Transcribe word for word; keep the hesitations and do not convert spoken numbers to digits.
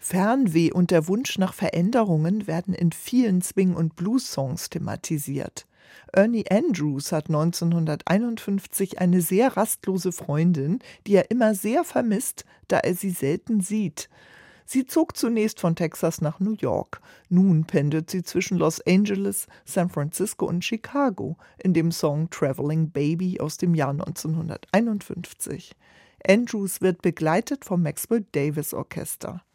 Fernweh und der Wunsch nach Veränderungen werden in vielen Swing- und Blues-Songs thematisiert. Ernie Andrews hat neunzehnhunderteinundfünfzig eine sehr rastlose Freundin, die er immer sehr vermisst, da er sie selten sieht. Sie zog zunächst von Texas nach New York. Nun pendelt sie zwischen Los Angeles, San Francisco und Chicago in dem Song Traveling Baby aus dem Jahr neunzehnhunderteinundfünfzig. Andrews wird begleitet vom Maxwell Davis Orchester.